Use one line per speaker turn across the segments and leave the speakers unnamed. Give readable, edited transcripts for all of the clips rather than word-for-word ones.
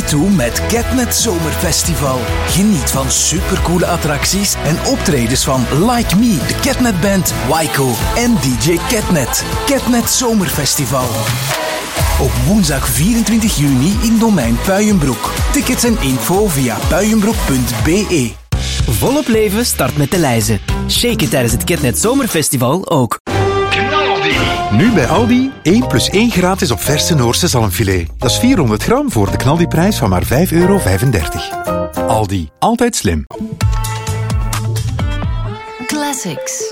toe met Catnet Zomerfestival. Geniet van supercoole attracties en optredens van Like Me, de Catnet Band, Waiko en DJ Catnet. Catnet Zomerfestival. Op woensdag 24 juni in Domein Puijenbroek. Tickets en info via puijenbroek.be.
Volop leven start met de lijzen. Shaken tijdens het Catnet Zomerfestival ook.
Nu bij Aldi 1 + 1 gratis op verse Noorse zalmfilet. Dat is 400 gram voor de knaldiprijs van maar €5,35. Aldi, altijd slim.
Classics.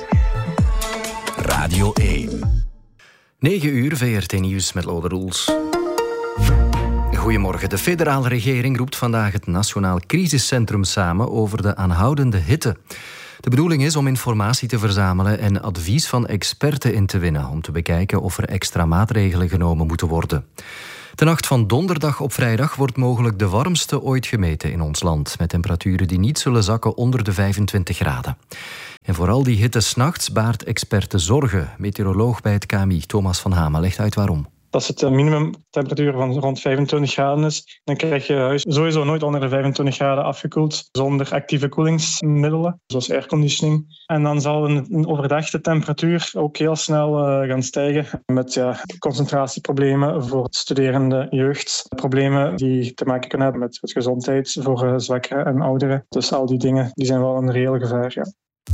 Radio 1.
9 uur, VRT Nieuws met Lode Roels. Goedemorgen. De federale regering roept vandaag het Nationaal Crisiscentrum samen over de aanhoudende hitte. De bedoeling is om informatie te verzamelen en advies van experten in te winnen, om te bekijken of er extra maatregelen genomen moeten worden. De nacht van donderdag op vrijdag wordt mogelijk de warmste ooit gemeten in ons land, met temperaturen die niet zullen zakken onder de 25 graden. En vooral die hitte 's nachts baart experten zorgen. Meteoroloog bij het KMI, Thomas van Hamen, legt uit waarom.
Als het minimumtemperatuur van rond 25 graden is, dan krijg je huis sowieso nooit onder de 25 graden afgekoeld, zonder actieve koelingsmiddelen, zoals airconditioning. En dan zal een overdag de temperatuur ook heel snel gaan stijgen, met concentratieproblemen voor studerende jeugd, problemen die te maken kunnen hebben met gezondheid voor zwakkeren en ouderen. Dus al die dingen die zijn wel een reëel gevaar, ja.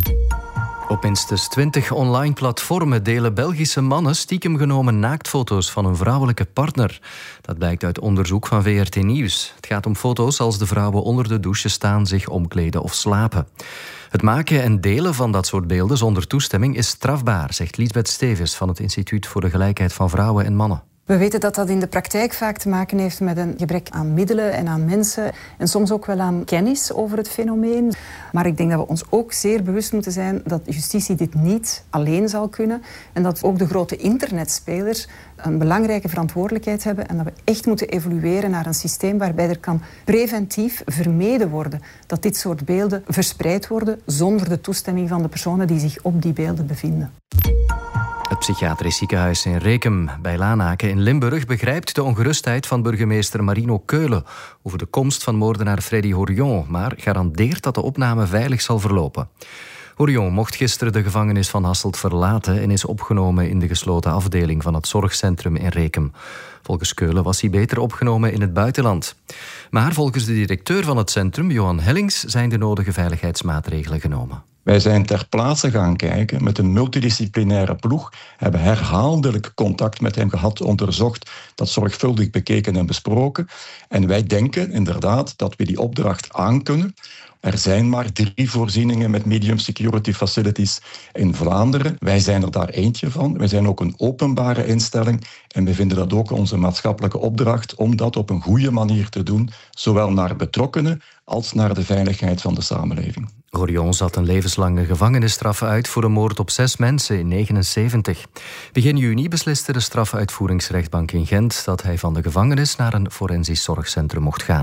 Op minstens 20 online platformen delen Belgische mannen stiekem genomen naaktfoto's van een vrouwelijke partner. Dat blijkt uit onderzoek van VRT Nieuws. Het gaat om foto's als de vrouwen onder de douche staan, zich omkleden of slapen. Het maken en delen van dat soort beelden zonder toestemming is strafbaar, zegt Liesbeth Stevens van het Instituut voor de Gelijkheid van Vrouwen en Mannen.
We weten dat dat in de praktijk vaak te maken heeft met een gebrek aan middelen en aan mensen en soms ook wel aan kennis over het fenomeen. Maar ik denk dat we ons ook zeer bewust moeten zijn dat justitie dit niet alleen zal kunnen en dat ook de grote internetspelers een belangrijke verantwoordelijkheid hebben en dat we echt moeten evolueren naar een systeem waarbij er kan preventief vermeden worden dat dit soort beelden verspreid worden zonder de toestemming van de personen die zich op die beelden bevinden.
Het psychiatrisch ziekenhuis in Rekem bij Lanaken in Limburg begrijpt de ongerustheid van burgemeester Marino Keulen over de komst van moordenaar Freddy Horion, maar garandeert dat de opname veilig zal verlopen. Horion mocht gisteren de gevangenis van Hasselt verlaten en is opgenomen in de gesloten afdeling van het zorgcentrum in Rekem. Volgens Keulen was hij beter opgenomen in het buitenland. Maar volgens de directeur van het centrum, Johan Hellings, zijn de nodige veiligheidsmaatregelen genomen.
Wij zijn ter plaatse gaan kijken met een multidisciplinaire ploeg, hebben herhaaldelijk contact met hem gehad, onderzocht, dat zorgvuldig bekeken en besproken. En wij denken inderdaad dat we die opdracht aankunnen. Er zijn maar 3 voorzieningen met medium security facilities in Vlaanderen. Wij zijn er daar eentje van. Wij zijn ook een openbare instelling en we vinden dat ook onze maatschappelijke opdracht om dat op een goede manier te doen, zowel naar betrokkenen als naar de veiligheid van de samenleving.
Horion zat een levenslange gevangenisstraf uit voor een moord op 6 mensen in 1979. Begin juni besliste de strafuitvoeringsrechtbank in Gent dat hij van de gevangenis naar een forensisch zorgcentrum mocht gaan.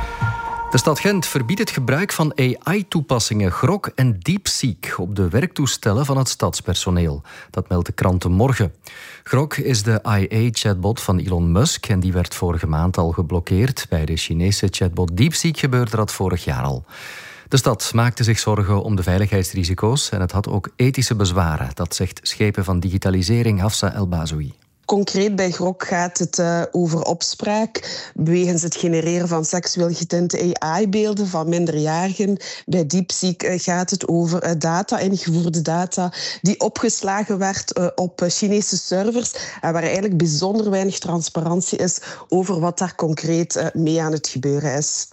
De stad Gent verbiedt het gebruik van AI-toepassingen Grok en DeepSeek op de werktoestellen van het stadspersoneel. Dat meldt de krant Morgen. Grok is de IA-chatbot van Elon Musk en die werd vorige maand al geblokkeerd. Bij de Chinese chatbot DeepSeek gebeurde dat vorig jaar al. De stad maakte zich zorgen om de veiligheidsrisico's en het had ook ethische bezwaren. Dat zegt schepen van digitalisering Hafsa El Bazoui.
Concreet bij Grok gaat het over opspraak wegens het genereren van seksueel getinte AI-beelden van minderjarigen. Bij DeepSeek gaat het over data, ingevoerde data, die opgeslagen werd op Chinese servers en waar eigenlijk bijzonder weinig transparantie is over wat daar concreet mee aan het gebeuren is.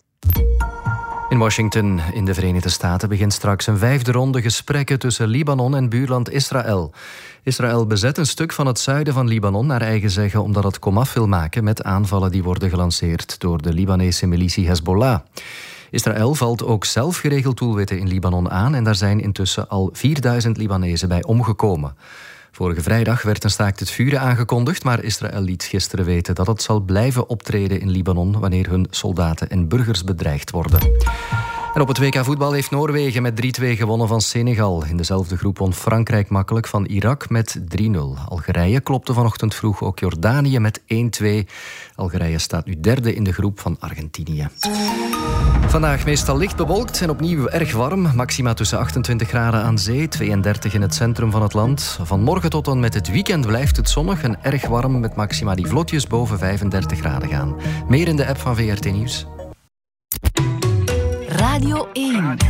In Washington, in de Verenigde Staten, begint straks een 5e ronde gesprekken tussen Libanon en buurland Israël. Israël bezet een stuk van het zuiden van Libanon naar eigen zeggen omdat het komaf wil maken met aanvallen die worden gelanceerd door de Libanese militie Hezbollah. Israël valt ook zelf geregeld doelwitten in Libanon aan en daar zijn intussen al 4000 Libanezen bij omgekomen. Vorige vrijdag werd een staakt het vuren aangekondigd, maar Israël liet gisteren weten dat het zal blijven optreden in Libanon wanneer hun soldaten en burgers bedreigd worden. En op het WK voetbal heeft Noorwegen met 3-2 gewonnen van Senegal. In dezelfde groep won Frankrijk makkelijk van Irak met 3-0. Algerije klopte vanochtend vroeg ook Jordanië met 1-2. Algerije staat nu derde in de groep van Argentinië. Vandaag meestal licht bewolkt en opnieuw erg warm. Maxima tussen 28 graden aan zee, 32 in het centrum van het land. Van morgen tot en met het weekend blijft het zonnig en erg warm met maxima die vlotjes boven 35 graden gaan. Meer in de app van VRT Nieuws.
Radio 1.